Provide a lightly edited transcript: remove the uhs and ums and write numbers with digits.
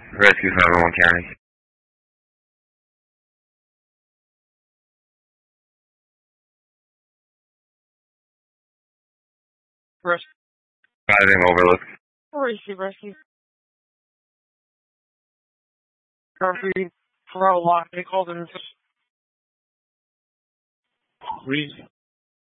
Rescue 501 County. Rescue. 5M Overlook. Rescue. Copy. For a lot, they called in. Read.